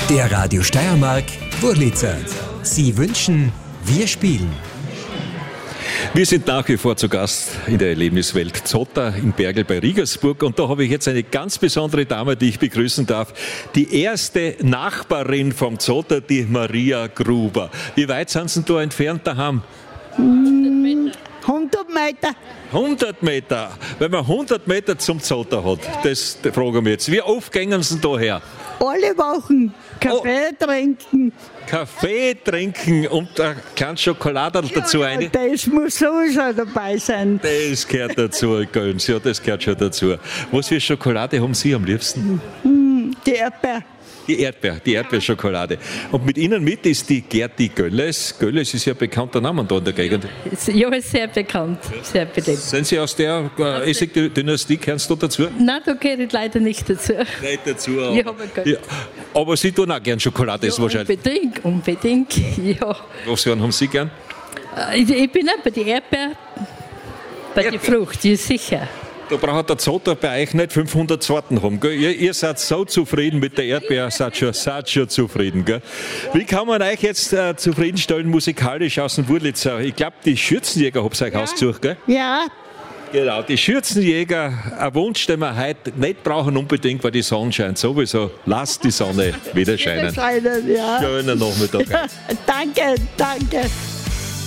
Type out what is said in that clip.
Der Radio Steiermark Wurlitzer. Sie wünschen, wir spielen. Wir sind nach wie vor zu Gast in der Erlebniswelt Zotter in Bergl bei Rigersburg und da habe ich jetzt eine ganz besondere Dame, die ich begrüßen darf. Die erste Nachbarin vom Zotter, die Maria Gruber. Wie weit sind Sie da entfernt daheim? 100 Meter. 100 Meter. Wenn man 100 Meter zum Zotter hat, das fragen wir jetzt. Wie oft gehen Sie da her? Alle Wochen Kaffee trinken. Kaffee trinken und eine kleine Schokolade dazu rein. Das muss sowieso dabei sein. Das gehört dazu, Göns. Ja, das gehört schon dazu. Was für Schokolade haben Sie am liebsten? Die Erdbeer. Die Erdbeerschokolade. Und mit Ihnen mit ist die Gerti Gölles. Gölles ist ja ein bekannter Name da in der Gegend. Ja, ist sehr bekannt, sehr beliebt. Sind Sie aus der Essig-Dynastie, kennst du dazu? Nein, da gehöre ich leider nicht dazu. Nicht dazu. Aber Sie tun auch gern Schokolade, ist wahrscheinlich. Unbedingt, ja. Was haben Sie gern? Ich bin auch bei der Erdbeer, bei der Frucht, ja sicher. Da braucht der Zotter bei euch nicht 500 Sorten haben. Gell? Ihr seid so zufrieden mit der Erdbeer, seid schon zufrieden. Gell? Wie kann man euch jetzt zufriedenstellen musikalisch aus dem Wurlitzer? Ich glaube, die Schürzenjäger habt ihr euch ausgesucht, gell? Ja. Genau, die Schürzenjäger, ein Wunsch, den wir heute nicht brauchen unbedingt, weil die Sonne scheint sowieso. Lasst die Sonne wieder scheinen. Ja. Schönen Nachmittag. Danke.